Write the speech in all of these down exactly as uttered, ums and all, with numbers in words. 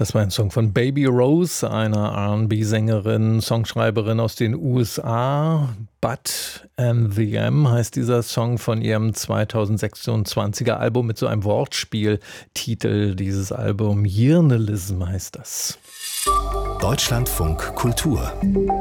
Das war ein Song von Baby Rose, einer R und B-Sängerin, Songschreiberin aus den U S A. But and the M heißt dieser Song von ihrem zweitausendsechsundzwanziger Album mit so einem Wortspieltitel. Dieses Album Journalism heißt das. Deutschlandfunk Kultur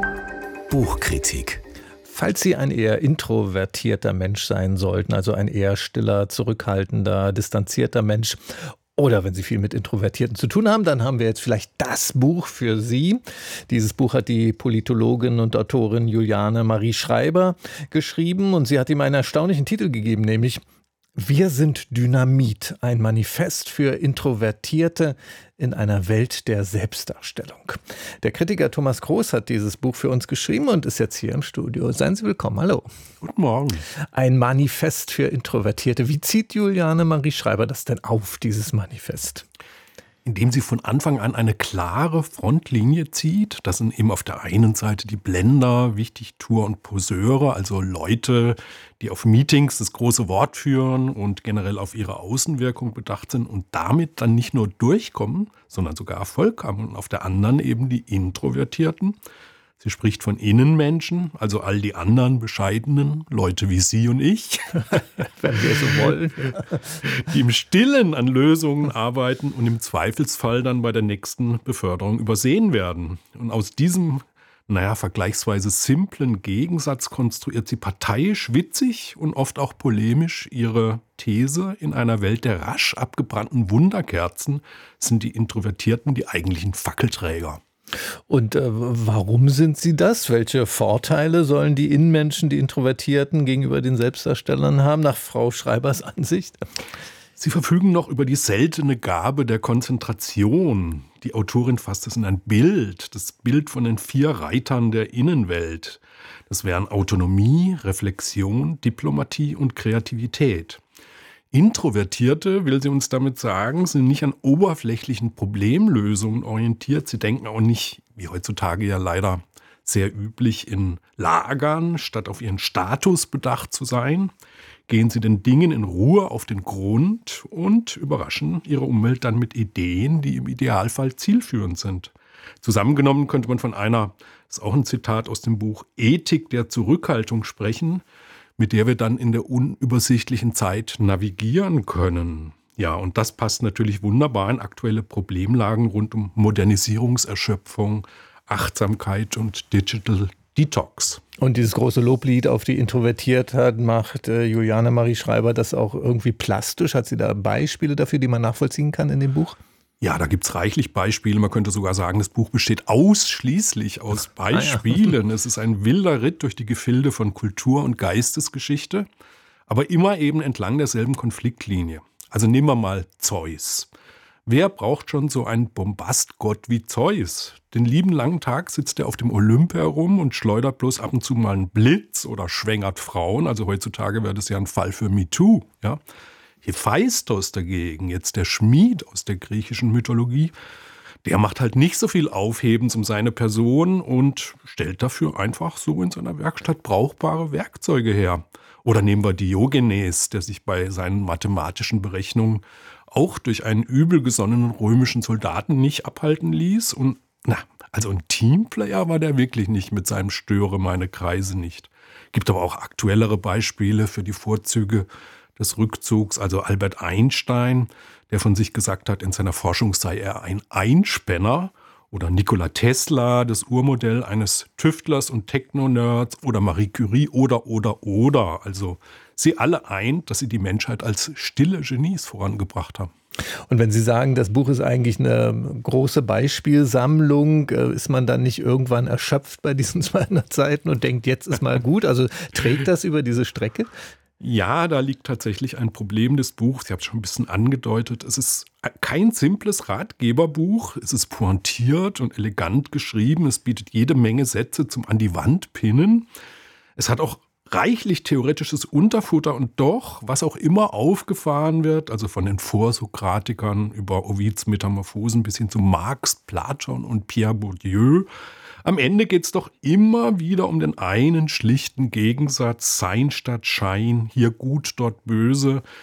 Buchkritik. Falls Sie ein eher introvertierter Mensch sein sollten, also ein eher stiller, zurückhaltender, distanzierter Mensch, oder wenn Sie viel mit Introvertierten zu tun haben, dann haben wir jetzt vielleicht das Buch für Sie. Dieses Buch hat die Politologin und Autorin Juliane Marie Schreiber geschrieben und sie hat ihm einen erstaunlichen Titel gegeben, nämlich Wir sind Dynamit, ein Manifest für Introvertierte in einer Welt der Selbstdarstellung. Der Kritiker Thomas Groß hat dieses Buch für uns geschrieben und ist jetzt hier im Studio. Seien Sie willkommen, hallo. Guten Morgen. Ein Manifest für Introvertierte. Wie zieht Juliane Marie Schreiber das denn auf, dieses Manifest? Indem sie von Anfang an eine klare Frontlinie zieht. Das sind eben auf der einen Seite die Blender, Wichtigtuer und Poseure, also Leute, die auf Meetings das große Wort führen und generell auf ihre Außenwirkung bedacht sind und damit dann nicht nur durchkommen, sondern sogar Erfolg haben. Und auf der anderen eben die Introvertierten. Sie spricht von Innenmenschen, also all die anderen bescheidenen Leute wie Sie und ich, wenn wir so wollen, die im Stillen an Lösungen arbeiten und im Zweifelsfall dann bei der nächsten Beförderung übersehen werden. Und aus diesem, naja, vergleichsweise simplen Gegensatz konstruiert sie parteiisch, witzig und oft auch polemisch ihre These: In einer Welt der rasch abgebrannten Wunderkerzen sind die Introvertierten die eigentlichen Fackelträger. Und äh, warum sind sie das? Welche Vorteile sollen die Innenmenschen, die Introvertierten gegenüber den Selbstdarstellern haben, nach Frau Schreibers Ansicht? Sie verfügen noch über die seltene Gabe der Konzentration. Die Autorin fasst es in ein Bild, das Bild von den vier Reitern der Innenwelt. Das wären Autonomie, Reflexion, Diplomatie und Kreativität. Introvertierte, will sie uns damit sagen, sind nicht an oberflächlichen Problemlösungen orientiert. Sie denken auch nicht, wie heutzutage ja leider sehr üblich, in Lagern, statt auf ihren Status bedacht zu sein. Gehen sie den Dingen in Ruhe auf den Grund und überraschen ihre Umwelt dann mit Ideen, die im Idealfall zielführend sind. Zusammengenommen könnte man von einer, das ist auch ein Zitat aus dem Buch, Ethik der Zurückhaltung sprechen, mit der wir dann in der unübersichtlichen Zeit navigieren können. Ja, und das passt natürlich wunderbar in aktuelle Problemlagen rund um Modernisierungserschöpfung, Achtsamkeit und Digital Detox. Und dieses große Loblied auf die Introvertiertheit macht äh, Juliane Marie Schreiber das auch irgendwie plastisch? Hat sie da Beispiele dafür, die man nachvollziehen kann in dem Buch? Ja, da gibt's reichlich Beispiele. Man könnte sogar sagen, das Buch besteht ausschließlich aus Beispielen. Ah, ja. Es ist ein wilder Ritt durch die Gefilde von Kultur- und Geistesgeschichte, aber immer eben entlang derselben Konfliktlinie. Also nehmen wir mal Zeus. Wer braucht schon so einen Bombastgott wie Zeus? Den lieben langen Tag sitzt er auf dem Olymp herum und schleudert bloß ab und zu mal einen Blitz oder schwängert Frauen. Also heutzutage wäre das ja ein Fall für MeToo, ja. Hephaistos dagegen, jetzt der Schmied aus der griechischen Mythologie, der macht halt nicht so viel Aufhebens um seine Person und stellt dafür einfach so in seiner Werkstatt brauchbare Werkzeuge her. Oder nehmen wir Diogenes, der sich bei seinen mathematischen Berechnungen auch durch einen übelgesonnenen römischen Soldaten nicht abhalten ließ. Und na, also ein Teamplayer war der wirklich nicht mit seinem Störe meine Kreise nicht. Gibt aber auch aktuellere Beispiele für die Vorzüge des Rückzugs, also Albert Einstein, der von sich gesagt hat, in seiner Forschung sei er ein Einspänner, oder Nikola Tesla, das Urmodell eines Tüftlers und Techno-Nerds, oder Marie Curie, oder, oder, oder. Also sie alle eint, dass sie die Menschheit als stille Genies vorangebracht haben. Und wenn Sie sagen, das Buch ist eigentlich eine große Beispielsammlung, ist man dann nicht irgendwann erschöpft bei diesen zweihundert Seiten und denkt, jetzt ist mal gut? Also trägt das über diese Strecke? Ja, da liegt tatsächlich ein Problem des Buchs. Ich habe es schon ein bisschen angedeutet. Es ist kein simples Ratgeberbuch. Es ist pointiert und elegant geschrieben. Es bietet jede Menge Sätze zum an die Wand pinnen. Es hat auch reichlich theoretisches Unterfutter und doch, was auch immer aufgefahren wird, also von den Vorsokratikern über Ovids Metamorphosen bis hin zu Marx, Platon und Pierre Bourdieu, am Ende geht es doch immer wieder um den einen schlichten Gegensatz, Sein statt Schein, hier gut, dort böse.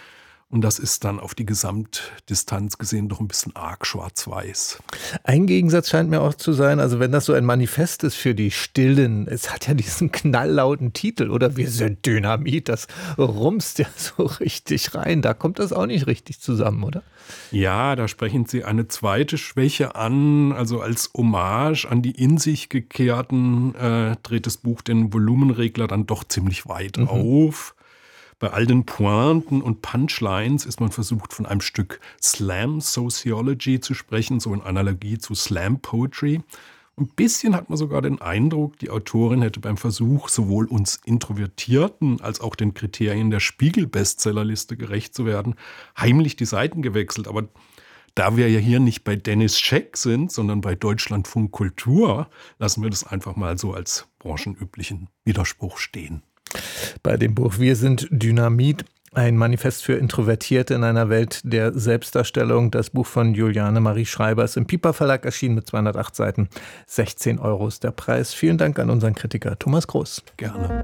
Und das ist dann auf die Gesamtdistanz gesehen doch ein bisschen arg schwarz-weiß. Ein Gegensatz scheint mir auch zu sein, also wenn das so ein Manifest ist für die Stillen, es hat ja diesen knalllauten Titel, oder wir sind Dynamit, das rumst ja so richtig rein. Da kommt das auch nicht richtig zusammen, oder? Ja, da sprechen Sie eine zweite Schwäche an, also als Hommage an die in sich gekehrten äh, dreht das Buch den Volumenregler dann doch ziemlich weit mhm. auf. Bei all den Pointen und Punchlines ist man versucht, von einem Stück Slam Sociology zu sprechen, so in Analogie zu Slam Poetry. Ein bisschen hat man sogar den Eindruck, die Autorin hätte beim Versuch, sowohl uns Introvertierten als auch den Kriterien der Spiegel-Bestsellerliste gerecht zu werden, heimlich die Seiten gewechselt. Aber da wir ja hier nicht bei Dennis Scheck sind, sondern bei Deutschlandfunk Kultur, lassen wir das einfach mal so als branchenüblichen Widerspruch stehen. Bei dem Buch Wir sind Dynamit, ein Manifest für Introvertierte in einer Welt der Selbstdarstellung. Das Buch von Juliane Marie Schreiber ist im Piper Verlag erschienen mit zweihundertacht Seiten. sechzehn Euro ist der Preis. Vielen Dank an unseren Kritiker Thomas Groß. Gerne.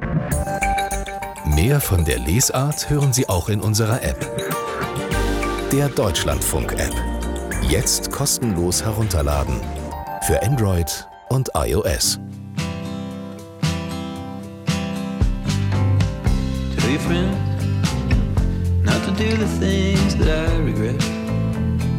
Mehr von der Lesart hören Sie auch in unserer App. Der Deutschlandfunk-App. Jetzt kostenlos herunterladen. Für Android und iOS. Tell your friends not to do the things that I regret.